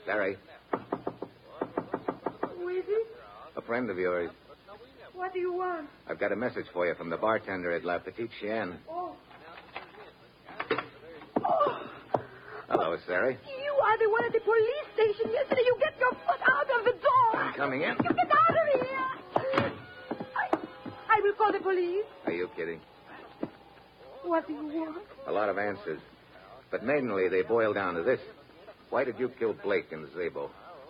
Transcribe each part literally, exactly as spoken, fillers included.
Larry. Who is it? A friend of yours. What do you want? I've got a message for you from the bartender at La Petite Chienne. Oh. Oh. Hello, Sari. You are the one at the police station yesterday. You get your foot out of the door. I'm coming in. You get out of here. I, I will call the police. Are you kidding? What do you want? A lot of answers. But mainly they boil down to this. Why did you kill Blake and Zabo?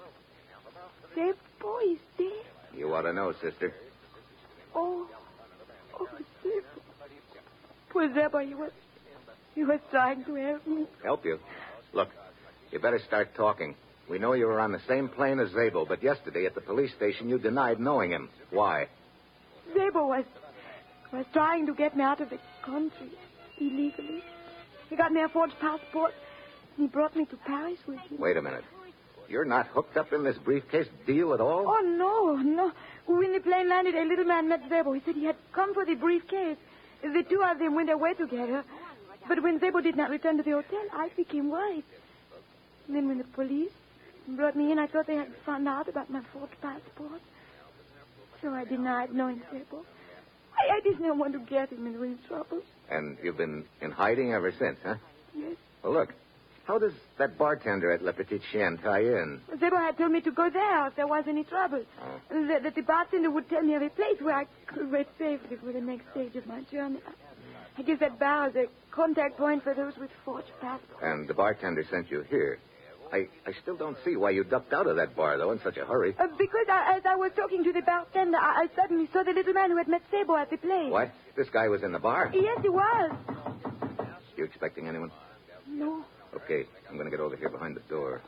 Zabo is dead. You ought to know, sister. Oh. Oh, Zabo. Poor Zabo, he was... He was trying to help me. Help you? Look, you better start talking. We know you were on the same plane as Zabo, but yesterday at the police station you denied knowing him. Why? Zabo was... was trying to get me out of the country illegally. He got me a forged passport, and he brought me to Paris with him. Wait a minute. You're not hooked up in this briefcase deal at all? Oh, no, no. When the plane landed, a little man met Zabo. He said he had come for the briefcase. The two of them went away together. But when Zabo did not return to the hotel, I became worried. And then when the police brought me in, I thought they had found out about my forged passport. So I denied knowing Zabo. I, I did not want to get him into any trouble. And you've been in hiding ever since, huh? Yes. Well, look, how does that bartender at La Petite Chienne tie in? Zabo had told me to go there if there was any trouble. Oh. That, that the bartender would tell me of a place where I could wait safely for the next stage of my journey. I guess that bar is a contact point for those with forged passports. And the bartender sent you here. I, I still don't see why you ducked out of that bar, though, in such a hurry. Uh, because I, as I was talking to the bartender, I, I suddenly saw the little man who had met Zabo at the place. What? This guy was in the bar? Yes, he was. You expecting anyone? No. Okay, I'm going to get over here behind the door.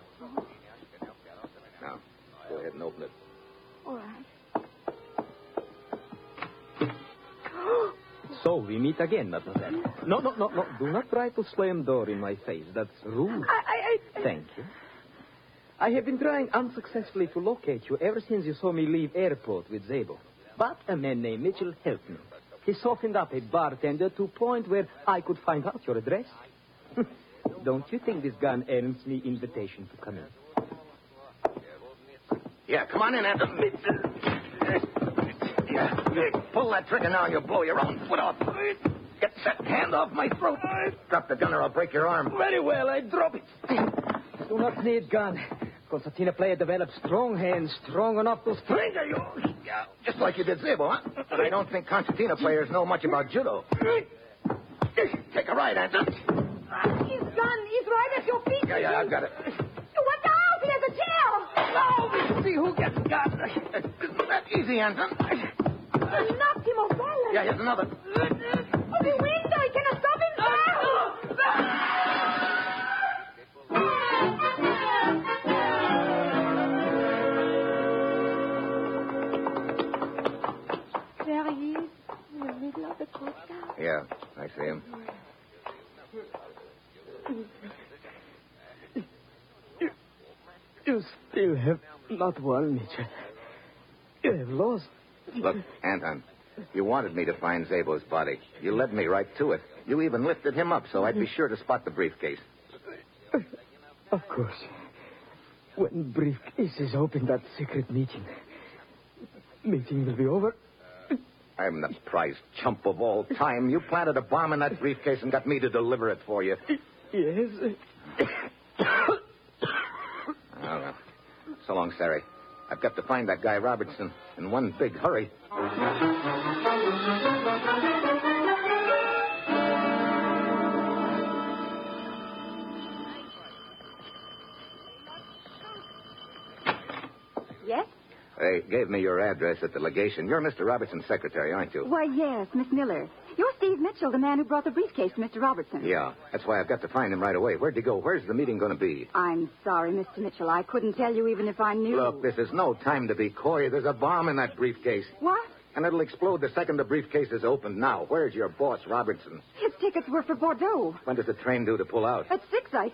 Now, go ahead and open it. All right. So, we meet again, mademoiselle. No, no, no, no. Do not try to slam door in my face. That's rude. I, I, I... Thank you. I have been trying unsuccessfully to locate you ever since you saw me leave airport with Zabo. But a man named Mitchell helped me. He softened up a bartender to a point where I could find out your address. Don't you think this gun earns me invitation to come in? Yeah, come on in, Anton. Yeah, pull that trigger now and you'll blow your own foot off. Get that hand off my throat. Drop the gun or I'll break your arm. Very well, I drop it. Do not need gun. Concertina player developed strong hands, strong enough to strangle you. Yeah, just like you did Zabo, huh? But I don't think concertina players know much about judo. Take a ride, Anton. His gun is right at your feet. Yeah, yeah, I've got it. Watch out! He has a tail! No, we see who gets got. Isn't that easy, Anton? I knocked him off balance. Yeah, here's another. Oh, the window! He cannot stop himself! There he is, in the middle of the courtyard. Yeah, I see him. You, you still have not won, Mitchell. You have lost. Look, Anton, you wanted me to find Zabo's body. You led me right to it. You even lifted him up so I'd be sure to spot the briefcase. Of course. When briefcase is opened at secret meeting, meeting will be over. I'm the prize chump of all time. You planted a bomb in that briefcase and got me to deliver it for you. Yes. Oh, well. So long, Sari. I've got to find that guy Robertson in one big hurry. Yes? They gave me your address at the legation. You're Mister Robertson's secretary, aren't you? Why, yes, Miss Miller. You're Steve Mitchell, the man who brought the briefcase to Mister Robertson. Yeah, that's why I've got to find him right away. Where'd he go? Where's the meeting going to be? I'm sorry, Mister Mitchell. I couldn't tell you even if I knew. Look, this is no time to be coy. There's a bomb in that briefcase. What? And it'll explode the second the briefcase is opened. Now, where's your boss, Robertson? His tickets were for Bordeaux. When does the train due to pull out? At six, I